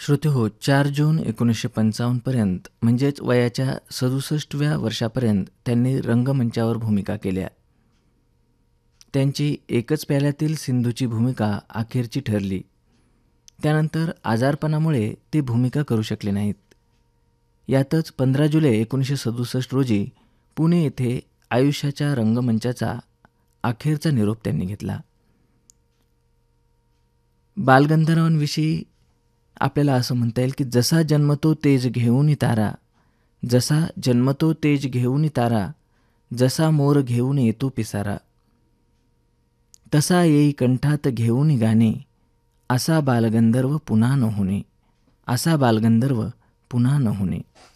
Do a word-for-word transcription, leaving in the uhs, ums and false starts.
श्रोतेहो, चार जून एकोणीसशे पंचावन्नपर्यंत म्हणजेच वयाच्या सदुसष्टव्या वर्षापर्यंत त्यांनी रंगमंचावर भूमिका केल्या. त्यांची एकच प्याल्यातील सिंधूची भूमिका अखेरची ठरली. त्यानंतर आजारपणामुळे ते भूमिका करू शकले नाहीत. यातच पंधरा जुलै एकोणीसशे सदुसष्ट रोजी पुणे येथे आयुष्याच्या रंगमंचाचा अखेरचा निरोप त्यांनी घेतला. बालगंधर्वांविषयी आपल्याला असं म्हणता येईल की जसा जन्मतो तेज घेऊनी तारा, जसा जन्मतो तेज घेऊनी तारा, जसा मोर घेऊन येतो पिसारा, तसा येई कंठात घेऊनी गाणे, असा बालगंधर्व पुन्हा न होणे, असा बालगंधर्व पुन्हा न होणे.